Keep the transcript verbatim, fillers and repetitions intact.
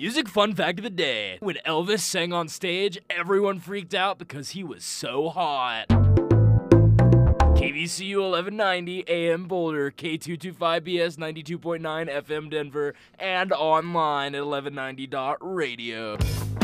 Music fun fact of the day. When Elvis sang on stage, everyone freaked out because he was so hot. K B C U eleven ninety A M Boulder, K two twenty-five B S ninety-two point nine F M Denver, and online at eleven ninety dot radio.